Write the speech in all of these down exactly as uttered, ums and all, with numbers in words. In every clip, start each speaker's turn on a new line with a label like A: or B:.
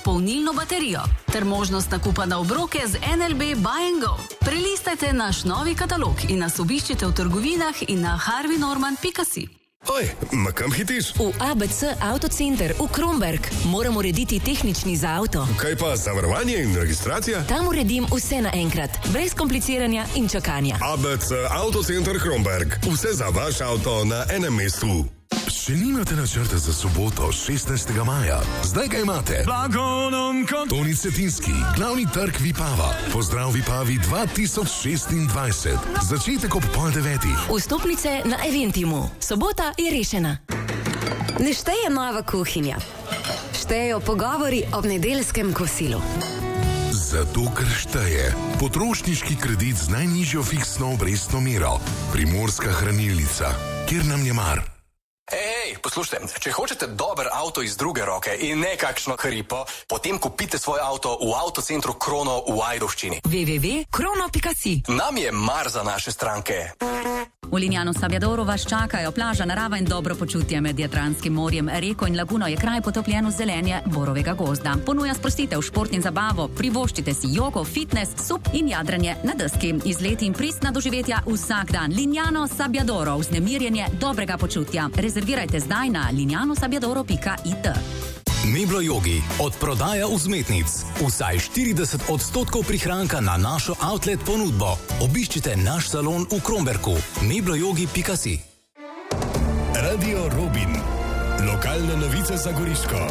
A: polnilno baterijo ter možnost nakupa na obroke z N L B Buy and Go. Prelistajte naš novi katalog in nas obiščite v trgovinah in na harvey norman pika si.
B: Oj, ma kam hitiš?
C: V A B C Autocenter v Kromberk. Moram urediti tehnični za avto.
B: Kaj pa zavarovanje in registracija?
C: Tam uredim vse naenkrat, brez kompliciranja in čakanja.
B: A B C Autocenter Kromberk. Vse za vaš avto na enem mestu.
D: Še nimate načrta za soboto, šestnajstega maja? Zdaj ga imate. Toni Cetinski, glavni trg Vipava. Pozdrav Vipavi dva tisoč šestindvajset. Začetek ob pol devetih.
C: Vstopnice na Eventimu. Sobota je rešena.
E: Ne šteje nova kuhinja. Štejejo pogovori ob nedeljskem kosilu.
D: Zato, ker šteje. Potrošniški kredit z najnižjo fiksno obrestno mero. Primorska hranilnica. Kjer nam je mar?
F: Ej, poslušajte, če hočete dober avto iz druge roke in ne kakšno hripo, potem kupite svoj avto v Avtocentru Krono v Ajdovščini.
C: w w w pika krono pika si.
F: Nam je mar za naše stranke.
G: V Lignano Sabbiadoru vas čakajo plaža, narava in dobro počutje med Jadranskim morjem. Reko in laguno je kraj potopljen v zelenje borovega gozda. Ponuja sprostitev, šport in zabavo, privoščite si jogo, fitness, sup in jadranje na deski. Izleti in pristna doživetja vsak dan. Lignano Sabbiadoro, vznemirjenje dobrega počutja. Rezervirajte zdaj na lignano sabbiadoro pika it.
H: Meblo Yogi, od prodaja vzmetnic. Vsaj štirideset odstotkov prihranka na našo outlet ponudbo. Obiščite naš salon v Kromberku. meblo yogi pika si.
B: Radio Robin. Lokalne novice za Goriško.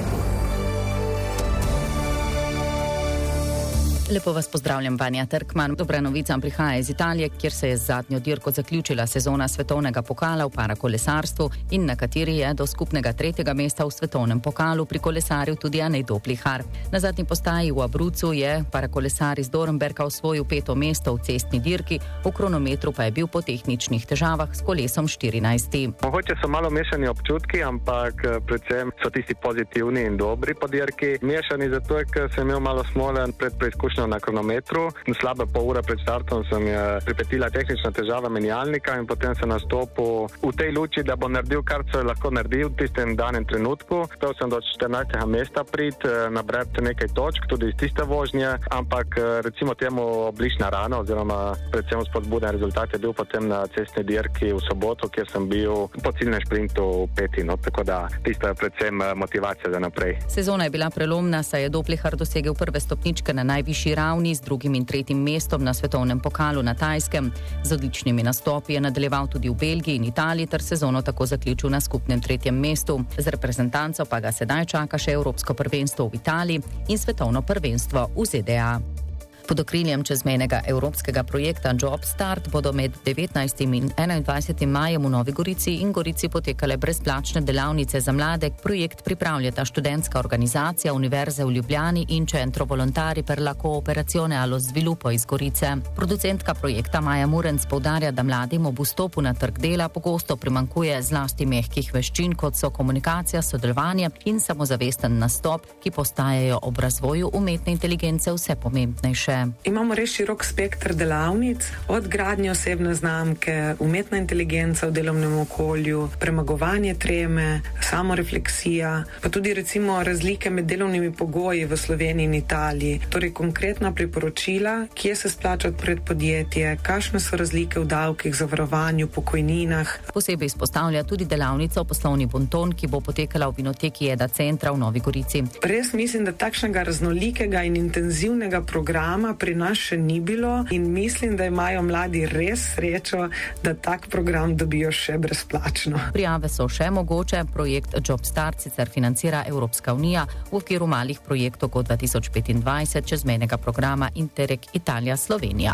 G: Lepo vas pozdravljam, Vanja Trkman. Dobra novica prihaja iz Italije, kjer se je z zadnjo dirko zaključila sezona svetovnega pokala v parakolesarstvu in na kateri je do skupnega tretjega mesta v svetovnem pokalu prikolesaril tudi Anej Doplihar. Na zadnji postaji v Abruzzu je parakolesar iz Dornberka osvojil peto mesto v cestni dirki, v kronometru pa je bil po tehničnih težavah s kolesom štirinajsti.
I: Mogoče so malo mešani občutki, ampak predvsem so tisti pozitivni in dobri po dirki. Mešani zato, ker sem imel malo smole pred preizkušnjo na kronometru. Slabe pol ure pred startom sem je pripetila tehnična težava menjalnika in potem sem nastopil v tej luči, da bo naredil, kar se lahko naredil v tistem danem trenutku. Spel sem do štirinajstega mesta prid, nabrati nekaj točk, tudi iz tiste vožnje, ampak recimo temu oblična rana oziroma predvsem spodbuden rezultat je bil potem na cestni dirki v soboto, kjer sem bil po ciljnem šprintu peti, no, tako da tista je predvsem motivacija za naprej.
G: Sezona je bila prelomna, saj je Doplihar dosegel prve stopničke na najvišji ravni z drugim in tretjim mestom na svetovnem pokalu na Tajskem. Z odličnimi nastopi je nadaljeval tudi v Belgiji in Italiji ter sezono tako zaključil na skupnem tretjem mestu. Z reprezentanco pa ga sedaj čaka še Evropsko prvenstvo v Italiji in svetovno prvenstvo v Z D A. Pod okriljem čezmejnega evropskega projekta Job Start bodo med devetnajstim in enaindvajsetim majem v Novi Gorici in Gorici potekale brezplačne delavnice za mlade. Projekt pripravljata študentska organizacija Univerze v Ljubljani in Centro Volontari per la Cooperazione allo Sviluppo iz Gorice. Producentka projekta Maja Murenc poudarja, da mladim ob vstopu na trg dela pogosto primanjkuje zlasti mehkih veščin, kot so komunikacija, sodelovanje in samozavesten nastop, ki postajajo ob razvoju umetne inteligence vse pomembnejše.
J: Imamo res širok spekter delavnic, od gradnje osebne znamke, umetna inteligenca v delovnem okolju, premagovanje treme, samorefleksija, pa tudi recimo razlike med delovnimi pogoji v Sloveniji in Italiji. Torej konkretna priporočila, kje se splača odpreti podjetje, kakšne so razlike v davkih, zavarovanju, pokojninah.
G: Posebej izpostavlja tudi delavnico Poslovni bonton, ki bo potekala v Vinoteki Eda Centra v Novi Gorici.
J: Res mislim, da takšnega raznolikega in intenzivnega programa pri nas še ni bilo in mislim, da imajo mladi res srečo, da tak program dobijo še brezplačno.
G: Prijave so še mogoče. Projekt Job Start sicer financira Evropska unija v okviru malih projektov kot dva tisoč petindvajset čezmejnega programa Interreg Italija Slovenija.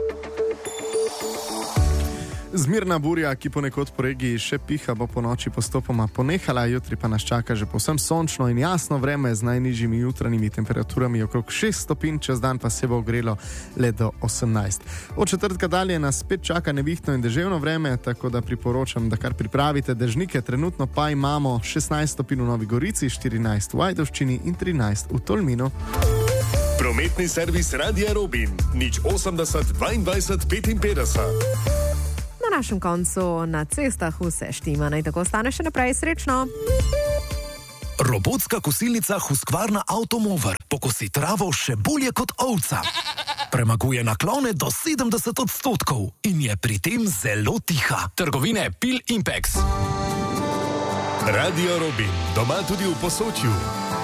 K: Zmirna burja, ki ponekod po regiji še piha, bo po noči postopoma ponehala, jutri pa nas čaka že povsem sončno in jasno vreme z najnižjimi jutranjimi temperaturami okrog šest stopinj, čez dan pa se bo ogrelo le do osemnajst. Od četrtka dalje nas spet čaka nevihtno in deževno vreme, tako da priporočam, da kar pripravite dežnike. Trenutno pa imamo šestnajst stopinj v Novi Gorici, štirinajst v Ajdovščini in trinajst v Tolminu.
B: Prometni servis Radia Robin, nič osemdeset dvaindvajset petinpetdeset.
L: Na našem koncu na cestah vse štima, naj tako ostane še naprej. Srečno! Robotska kosilnica Husqvarna Automower pokosi travo še bolje kot ovca. Premaguje naklone do sedemdeset odstotkov in je pri tem zelo tiha.
H: Trgovine Pil Impex.
B: Radio Robin, doma tudi v Posočju.